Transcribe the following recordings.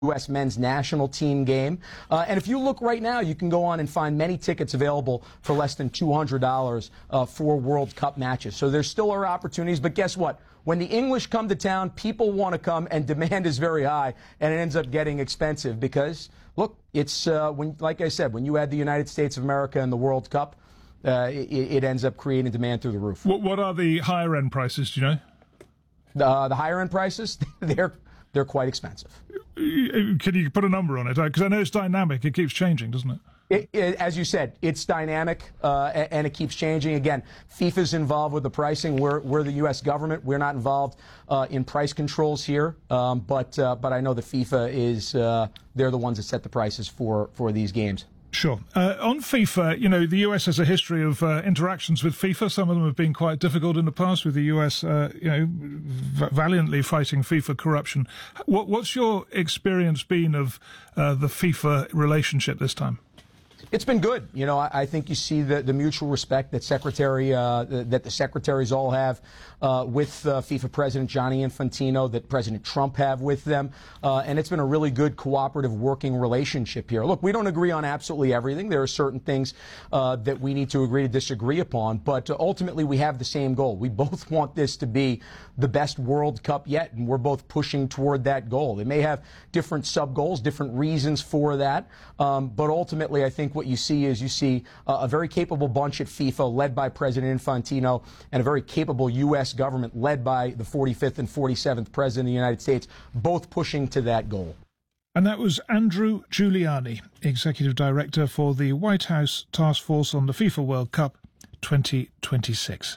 U.S. men's national team game. And if you look right now, you can go on and find many tickets available for less than $200 for World Cup matches. So there still are opportunities. But guess what? When the English come to town, people want to come, and demand is very high, and it ends up getting expensive because, look, it's, like I said, when you add the United States of America and the World Cup, it ends up creating demand through the roof. What are the higher-end prices, do you know? The higher-end prices, they're quite expensive. Can you put a number on it? Because I know it's dynamic. It keeps changing, doesn't it? As you said, it's dynamic, and it keeps changing. Again, FIFA's involved with the pricing. We're the U.S. government. We're not involved in price controls here. But I know the FIFA is, they're the ones that set the prices for these games. Sure. On FIFA, you know, the US has a history of interactions with FIFA. Some of them have been quite difficult in the past, with the US, valiantly fighting FIFA corruption. What's your experience been of the FIFA relationship this time? It's been good. You know, I think you see the mutual respect that the secretaries all have with FIFA President Gianni Infantino, that President Trump have with them, and it's been a really good cooperative working relationship here. Look, we don't agree on absolutely everything. There are certain things that we need to agree to disagree upon, but ultimately we have the same goal. We both want this to be the best World Cup yet, and we're both pushing toward that goal. They may have different sub-goals, different reasons for that, but ultimately I think what you see is a very capable bunch at FIFA led by President Infantino, and a very capable U.S. government led by the 45th and 47th President of the United States, both pushing to that goal. And that was Andrew Giuliani, Executive Director for the White House Task Force on the FIFA World Cup 2026.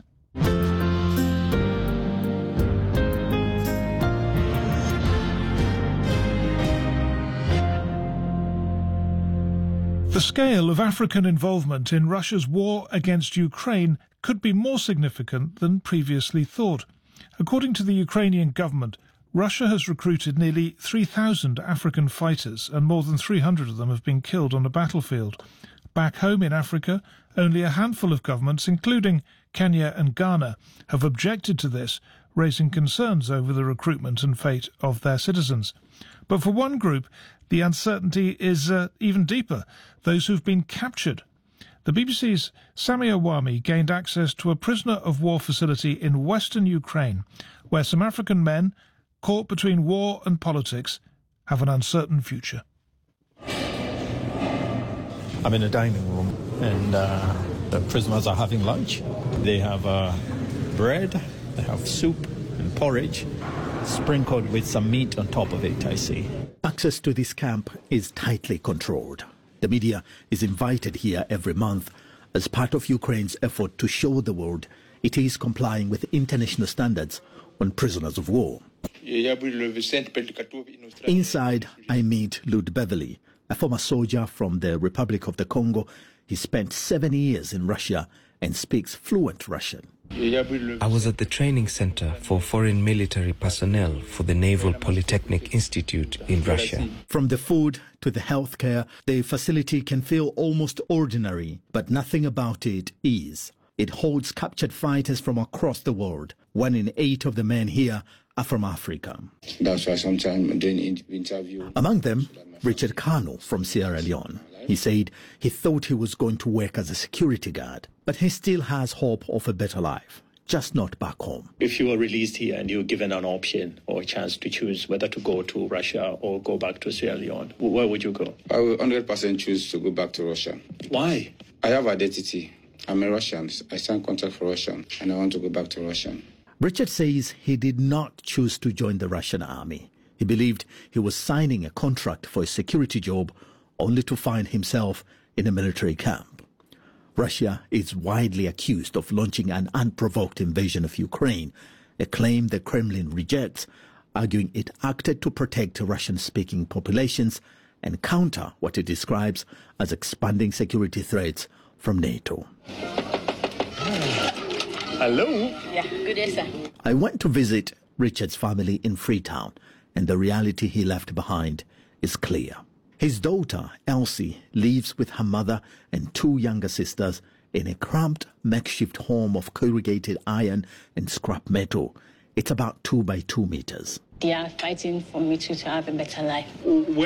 The scale of African involvement in Russia's war against Ukraine could be more significant than previously thought. According to the Ukrainian government, Russia has recruited nearly 3,000 African fighters, and more than 300 of them have been killed on the battlefield. Back home in Africa, only a handful of governments, including Kenya and Ghana, have objected to this, raising concerns over the recruitment and fate of their citizens. But for one group, the uncertainty is even deeper: those who've been captured. The BBC's Sami Awami gained access to a prisoner of war facility in western Ukraine, where some African men, caught between war and politics, have an uncertain future. I'm in a dining room, and the prisoners are having lunch. They have bread, they have soup and porridge, sprinkled with some meat on top of it, I see. Access to this camp is tightly controlled. The media is invited here every month as part of Ukraine's effort to show the world it is complying with international standards on prisoners of war. Inside, I meet Lud Beverly, a former soldier from the Republic of the Congo. He spent 7 years in Russia and speaks fluent Russian. I was at the training center for foreign military personnel for the Naval Polytechnic Institute in Russia. From the food to the healthcare, the facility can feel almost ordinary, but nothing about it is. It holds captured fighters from across the world. 1 in 8 of the men here are from Africa. That's why sometimes doing interview. Among them, Richard Kano from Sierra Leone. He said he thought he was going to work as a security guard, but he still has hope of a better life, just not back home. If you were released here and you were given an option or a chance to choose whether to go to Russia or go back to Sierra Leone, where would you go? I would 100% choose to go back to Russia. Why? I have identity. I'm a Russian. I signed contract for Russia, and I want to go back to Russia. Richard says he did not choose to join the Russian army. He believed he was signing a contract for a security job, only to find himself in a military camp. Russia is widely accused of launching an unprovoked invasion of Ukraine, a claim the Kremlin rejects, arguing it acted to protect Russian-speaking populations and counter what it describes as expanding security threats from NATO. Hello? Yeah, good day, sir. I went to visit Richard's family in Freetown, and the reality he left behind is clear. His daughter, Elsie, lives with her mother and 2 younger sisters in a cramped makeshift home of corrugated iron and scrap metal. It's about 2 by 2 meters. they are fighting for me to have a better life.